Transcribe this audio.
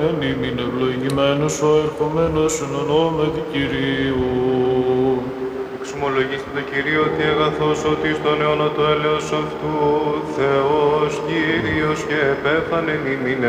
Εν ημίν ευλογημένος ο ερχομένος εν ονόματι Κυρίου. Εξομολογήστε το Κυρίο ότι αγαθός ότι στον αιώνα το έλεος αυτού Θεός Κύριος και επέφανεν ημίν